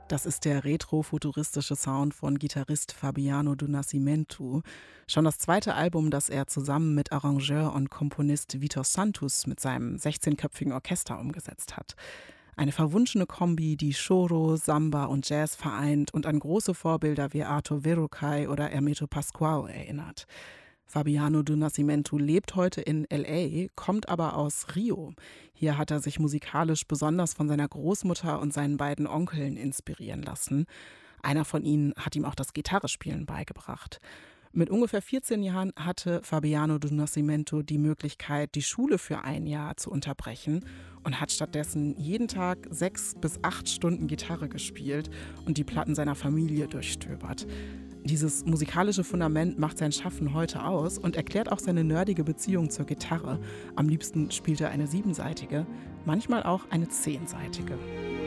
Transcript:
Das ist der retrofuturistische Sound von Gitarrist Fabiano Do Nascimento. Schon das zweite Album, das er zusammen mit Arrangeur und Komponist Vitor Santos mit seinem 16-köpfigen Orchester umgesetzt hat. Eine verwunschene Kombi, die Choro, Samba und Jazz vereint und an große Vorbilder wie Arthur Verocai oder Hermeto Pascoal erinnert. Fabiano Do Nascimento lebt heute in L.A., kommt aber aus Rio. Hier hat er sich musikalisch besonders von seiner Großmutter und seinen beiden Onkeln inspirieren lassen. Einer von ihnen hat ihm auch das Gitarrespielen beigebracht. Mit ungefähr 14 Jahren hatte Fabiano Do Nascimento die Möglichkeit, die Schule für ein Jahr zu unterbrechen und hat stattdessen jeden Tag 6 bis 8 Stunden Gitarre gespielt und die Platten seiner Familie durchstöbert. Dieses musikalische Fundament macht sein Schaffen heute aus und erklärt auch seine nerdige Beziehung zur Gitarre. Am liebsten spielt er eine 7-seitige, manchmal auch eine 10-seitige.